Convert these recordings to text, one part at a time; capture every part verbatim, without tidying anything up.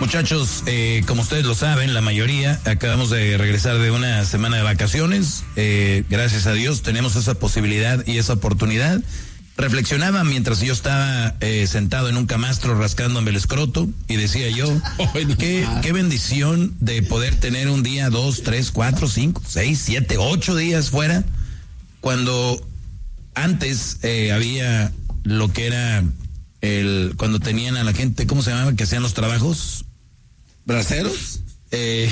Muchachos, eh, como ustedes lo saben, la mayoría acabamos de regresar de una semana de vacaciones. Eh, gracias a Dios tenemos esa posibilidad y esa oportunidad. Reflexionaba mientras yo estaba eh, sentado en un camastro rascándome el escroto y decía yo, qué, qué bendición de poder tener un día, dos, tres, cuatro, cinco, seis, siete, ocho días fuera, cuando antes eh, había lo que era el, cuando tenían a la gente, ¿cómo se llamaba? Que hacían los trabajos. ¿Braceros? Eh,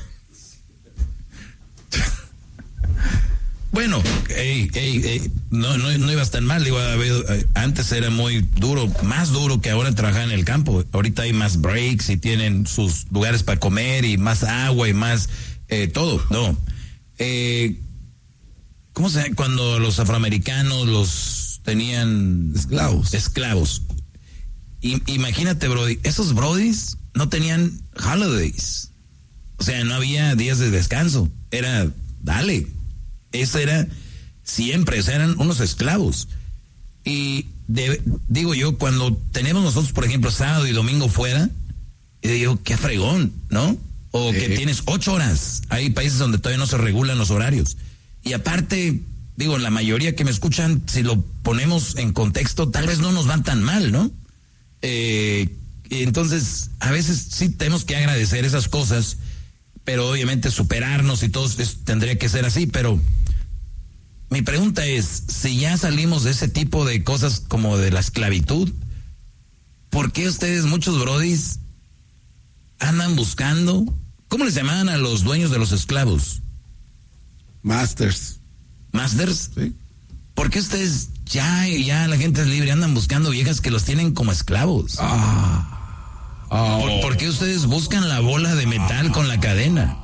bueno, ey, ey, ey, no, no, no ibas tan mal. Digo, antes era muy duro, más duro que ahora trabajar en el campo. Ahorita hay más breaks y tienen sus lugares para comer y más agua y más eh, todo. No. Eh, ¿Cómo se llama? Cuando los afroamericanos los tenían esclavos. Esclavos. I, imagínate, Brody, esos Brodis no tenían holidays. O sea, no había días de descanso. Era, dale. Eso era siempre, o sea, eran unos esclavos. Y de, digo yo, cuando tenemos nosotros, por ejemplo, sábado y domingo fuera, y digo, qué fregón, ¿no? O sí. Que tienes ocho horas. Hay países donde todavía no se regulan los horarios. Y aparte, digo, la mayoría que me escuchan, si lo ponemos en contexto, tal vez no nos van tan mal, ¿no? Eh, entonces, a veces sí tenemos que agradecer esas cosas, pero obviamente superarnos y todo eso tendría que ser así, pero mi pregunta es, si ya salimos de ese tipo de cosas como de la esclavitud, ¿por qué ustedes, muchos brodis, andan buscando? ¿Cómo les llamaban a los dueños de los esclavos? Masters. ¿Masters? Sí. ¿Por qué ustedes ya, ya la gente es libre, andan buscando viejas que los tienen como esclavos? Ah. Oh. ¿Por, ¿Por qué ustedes buscan la bola de metal con la cadena?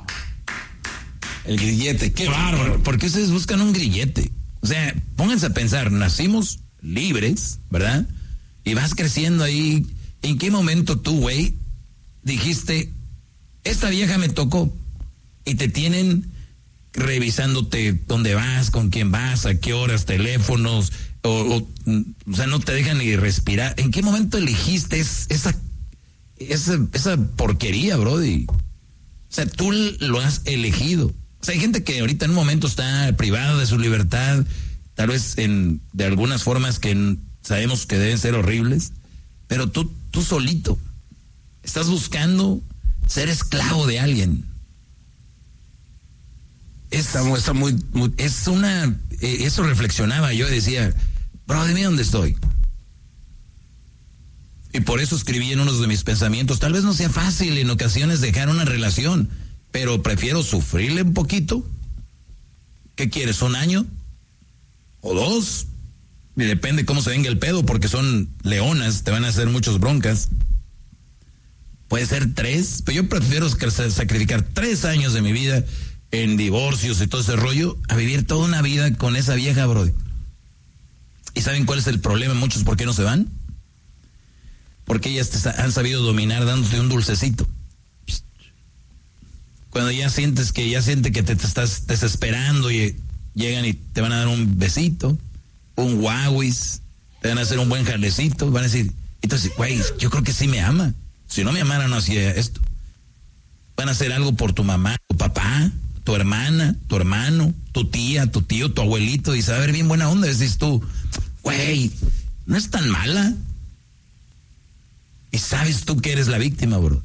El grillete, qué bárbaro. ¿Por, ¿Por qué ustedes buscan un grillete? O sea, pónganse a pensar, nacimos libres, ¿verdad? Y vas creciendo ahí. ¿En qué momento tú, güey, dijiste, esta vieja me tocó? Y te tienen revisándote dónde vas, con quién vas, a qué horas, teléfonos, o, o, o sea, no te dejan ni respirar. ¿En qué momento elegiste esa Esa, esa porquería, brody? O sea, tú lo has elegido. O sea, hay gente que ahorita en un momento está privada de su libertad, tal vez en de algunas formas que sabemos que deben ser horribles, pero tú, tú solito estás buscando ser esclavo de alguien. Es, está, está muy, muy... es una, eh, eso reflexionaba yo y decía, bro, dime dónde estoy. Y por eso escribí en uno de mis pensamientos, tal vez no sea fácil en ocasiones dejar una relación, pero prefiero sufrirle un poquito. ¿Qué quieres, un año? ¿O dos? Y depende cómo se venga el pedo, porque son leonas, te van a hacer muchas broncas. Puede ser tres, pero yo prefiero sacrificar tres años de mi vida en divorcios y todo ese rollo, a vivir toda una vida con esa vieja, bro. ¿Y saben cuál es el problema? Muchos, ¿por qué no se van? Porque ellas te han sabido dominar dándote un dulcecito. Cuando ya sientes que ya siente que te, te estás desesperando y llegan y te van a dar un besito, un guauis, te van a hacer un buen jalecito, van a decir, entonces, güey, yo creo que sí me ama. Si no me amara no hacía esto. Van a hacer algo por tu mamá, tu papá, tu hermana, tu hermano, tu tía, tu tío, tu abuelito, y saber bien buena onda, decís tú, güey, no es tan mala. Y sabes tú que eres la víctima, bro.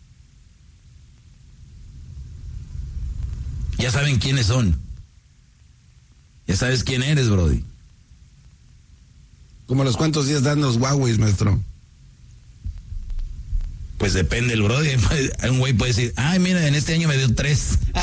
Ya saben quiénes son. Ya sabes quién eres, brody. ¿Como a los cuántos días dan los Huawei, maestro? Pues depende el brody. Un güey puede decir, ay, mira, en este año me dio tres.